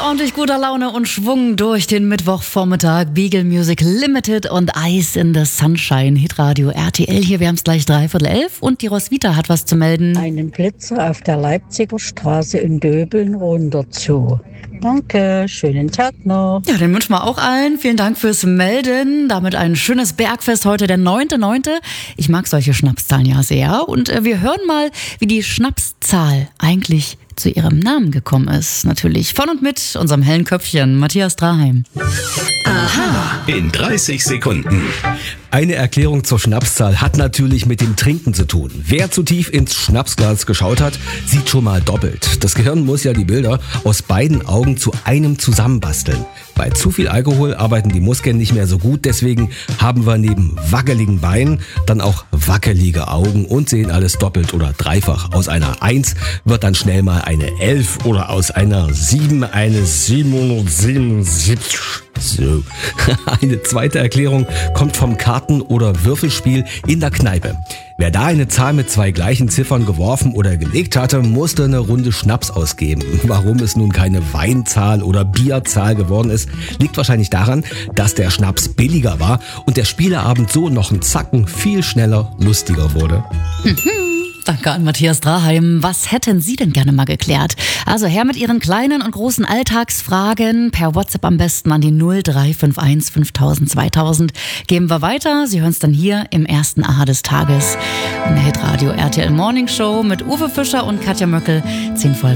ordentlich guter Laune und Schwung durch den Mittwochvormittag. Beagle Music Limited und Ice in the Sunshine. Hitradio RTL. Hier, wir haben es gleich 11:45 und die Roswitha hat was zu melden. Einen Blitzer auf der Leipziger Straße in Döbeln runter zu. Danke, schönen Tag noch. Ja, den wünschen wir auch allen. Vielen Dank fürs Melden. Damit ein schönes Bergfest heute, der 9.9. Ich mag solche Schnapszahlen ja sehr. Und wir hören mal, wie die Schnapszahl eigentlich zu ihrem Namen gekommen ist. Natürlich von und mit unserem hellen Köpfchen, Matthias Draheim. Aha. In 30 Sekunden. Eine Erklärung zur Schnapszahl hat natürlich mit dem Trinken zu tun. Wer zu tief ins Schnapsglas geschaut hat, sieht schon mal doppelt. Das Gehirn muss ja die Bilder aus beiden Augen zu einem zusammenbasteln. Bei zu viel Alkohol arbeiten die Muskeln nicht mehr so gut, deswegen haben wir neben wackeligen Beinen dann auch wackelige Augen und sehen alles doppelt oder dreifach. Aus einer 1 wird dann schnell mal eine 11 oder aus einer 7 eine 777. So. Eine zweite Erklärung kommt vom Karten- oder Würfelspiel in der Kneipe. Wer da eine Zahl mit 2 gleichen Ziffern geworfen oder gelegt hatte, musste eine Runde Schnaps ausgeben. Warum es nun keine Weinzahl oder Bierzahl geworden ist, liegt wahrscheinlich daran, dass der Schnaps billiger war und der Spieleabend so noch einen Zacken viel schneller lustiger wurde. Danke an Matthias Draheim. Was hätten Sie denn gerne mal geklärt? Also her mit Ihren kleinen und großen Alltagsfragen. Per WhatsApp am besten an die 0351 5000 2000. Geben wir weiter. Sie hören es dann hier im ersten Aha des Tages. In der Hitradio RTL Morning Show mit Uwe Fischer und Katja Möckel. 10 Folgen.